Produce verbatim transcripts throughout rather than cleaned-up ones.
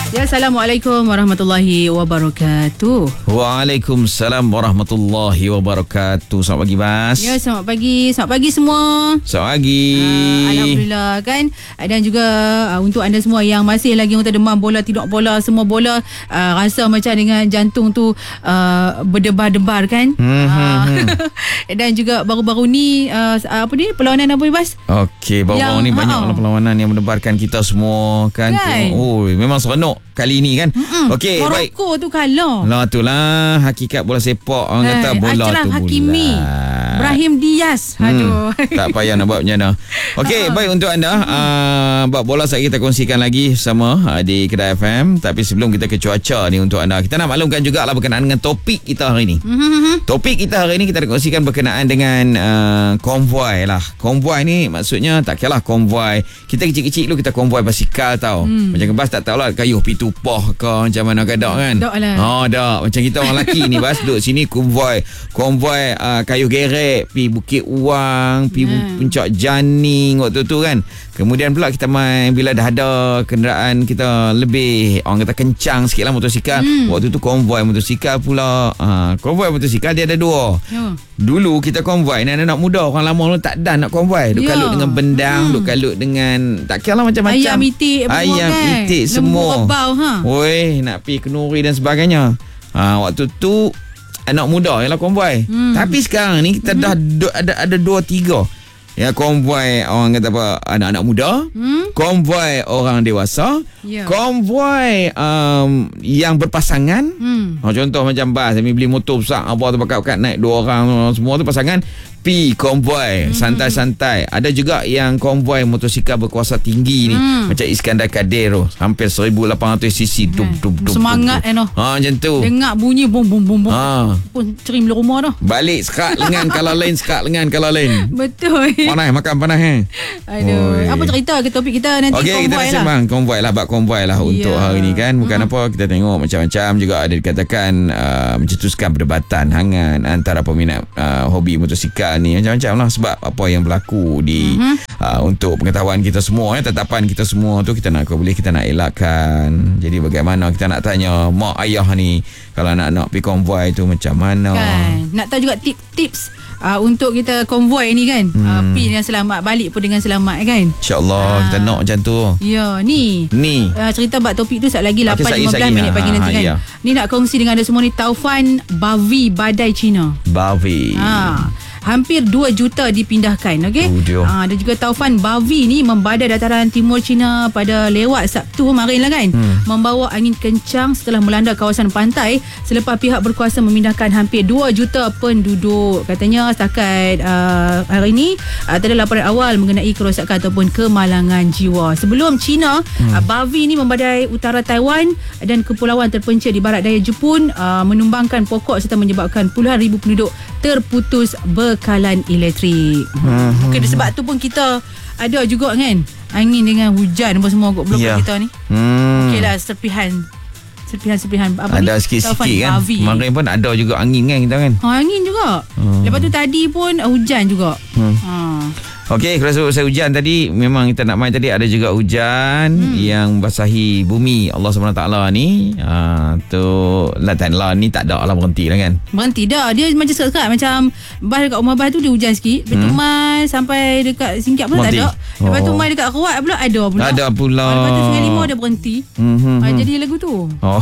Ya, Assalamualaikum warahmatullahi wabarakatuh. Waalaikumsalam warahmatullahi wabarakatuh. Selamat pagi, Bas. Ya, selamat pagi. Selamat pagi semua. Selamat pagi. Uh, Alhamdulillah kan. Dan juga uh, untuk anda semua yang masih lagi untuk demam bola, tidur bola, semua bola uh, rasa macam dengan jantung tu uh, berdebar-debar kan. Hmm, uh, hmm. Dan juga baru-baru ni uh, apa ni perlawanan apa ni, Bas? Okey, baru-baru ni banyak uh, perlawanan yang mendebarkan kita semua kan. Kan? Oh, memang seronok kali ni kan. Okey, baik. Morocco tu kalah. Lah itulah hakikat bola sepak. Orang eh, kata bola Achraf tu Hakimi, bulat. Brahim Diaz. Aduh. Hmm, tak payah nak buat macam mana. Okey, baik untuk anda. Uh, bab bola saya kita kongsikan lagi sama uh, di Kedah F M. Tapi sebelum kita ke cuaca ni untuk anda, kita nak maklumkan jugalah berkenaan dengan topik kita hari ni. Mm-hmm. Topik kita hari ni kita nak kongsikan berkenaan dengan uh, konvoi lah. Konvoi ni maksudnya tak kira lah konvoi. Kita kecil-kecil dulu kita konvoi basikal tau. Hmm. Macam Bas tak tahulah kayuh pitu poh ke macam mana kadak kan. Tak lah. Oh, dak. Macam kita orang lelaki ni Bas duduk sini konvoi. Konvoi uh, kayuh gerek pi Bukit Uang, pi hmm. Puncak Janing waktu tu kan. Kemudian pula kita main bila dah ada kenderaan kita lebih orang kata kencang sikit lah motosikal. Hmm. Waktu tu konvoi motosikal pula. Uh, konvoi motosikal dia ada dua. Ya. Dulu kita konvoi ni anak-anak muda, orang lama tu tak dan nak konvoi. Duk ya. Kalut dengan bendang, hmm. duk kalut dengan tak kira lah macam-macam. Ayam itik, ayam kan? itik semua. Lembu rebau ha. Oi, nak pi kenuri dan sebagainya. Ha, waktu tu anak muda ialah konvoi. Hmm. Tapi sekarang ni kita hmm. dah do, ada ada dua tiga. Ya, konvoi orang kata apa, anak-anak muda, hmm? konvoi orang dewasa, yeah. konvoi um, yang berpasangan. Hmm. Oh, contoh macam Bas, kami beli motor besar, apa tu pakat-pakat naik dua orang semua tu pasangan, pi konvoi, hmm. santai-santai. Ada juga yang konvoi motosikal berkuasa tinggi ni, hmm. macam Iskandar Kadir tu, hampir seribu lapan ratus cc. Dum, dum, dum, semangat dum, dum. eh no. Ha, macam tu. Dengar bunyi bum bum bum bum. Ha. Pun cerim le rumah dah. Balik sekat lengan kalau lain, sekat lengan kalau lain. Betul. Panas makan panas eh. Aduh. Oi. Apa cerita ke topik kita nanti okay, konvoi lah. Okey, kita nak sembang konvoi lah, bab konvoi lah yeah. untuk hari ni kan. Bukan hmm. apa, kita tengok macam-macam juga ada dikatakan uh, mencetuskan perdebatan hangat antara peminat uh, hobi motosikal ni macam-macam lah sebab apa yang berlaku di hmm. uh, untuk pengetahuan kita semua ya, tetapan kita semua tu kita nak boleh kita nak elakkan. Jadi bagaimana kita nak tanya mak ayah ni kalau nak-nak pergi konvoi tu macam mana kan. Nak tahu juga tips-tips Uh, untuk kita konvoi ni kan, hmm. uh, pergi dengan selamat, balik pun dengan selamat kan. InsyaAllah uh, kita nak macam tu. Ya, ni Ni uh, cerita bab topik tu sat lagi lapan lima belas minit pagi nanti kan. Ya. Ni nak kongsi dengan anda semua ni taufan Bavi badai Cina. Bavi. Ha. Hampir dua juta dipindahkan, okey. Oh, ha, ada juga taufan Bavi ni membadai dataran timur China pada lewat Sabtu kemarin lah kan. Hmm. Membawa angin kencang setelah melanda kawasan pantai selepas pihak berkuasa memindahkan hampir dua juta penduduk. Katanya setakat uh, hari ini uh, tak ada laporan awal mengenai kerosakan ataupun kemalangan jiwa. Sebelum China, hmm. uh, Bavi ni membadai utara Taiwan dan kepulauan terpencil di barat daya Jepun, uh, menumbangkan pokok serta menyebabkan puluhan ribu penduduk terputus bekalan elektrik. Hmm. Mungkin sebab tu pun kita ada juga kan angin dengan hujan apa semua kat blok yeah. kita ni. Hmm. Okeylah serpihan serpihan-serpihan apa ada ni? sikit-sikit kan. Kemarin pun ada juga angin kan kita kan. Ha, angin juga. Hmm. Lepas tu tadi pun uh, hujan juga. Hmm. Ha. Okey, kalau sebut saya hujan tadi, memang kita nak main tadi ada juga hujan hmm. yang basahi bumi Allah subhanahu wa taala ni. Ha, tu latan lah ni tak ada lah berhenti lah kan. Berhenti dah. Dia macam sekat-sekat macam bah dekat rumah bah tu dia hujan sikit. Lepas tu hmm. mai sampai dekat Singkap pun tak ada. Lepas tu oh. mai dekat Keruat pula ada pula. Ada pula. Ha, lepas tu Sungai Limau ada berhenti. Hmm. Ha, jadi lagu tu.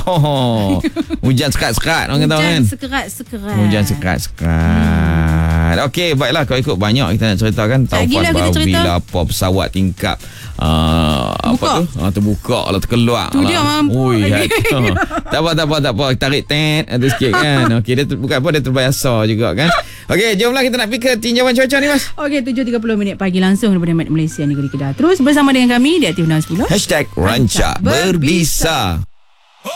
Oh. Hujan sekat-sekat orang kata kan. Hujan sekerat-sekerat. Hujan sekerat-sekerat. Hmm. Okey, baiklah kalau ikut banyak kita nak ceritakan taufan Bavi lah apa pesawat tingkap uh, apa tu uh, terbuka lah terkeluar tu lah. Dia mampu ui tak apa tak apa tak apa tarik tet ada sikit kan. Okey, dia ter, bukan apa dia terbiasa juga kan. Okey, jomlah kita nak pergi ke tinjauan cuaca ni Mas. Okey, tujuh tiga puluh minit pagi langsung daripada Malaysia Negeri Kedah. Terus bersama dengan kami di Aktif enam sepuluh hashtag Rancak Berbisa.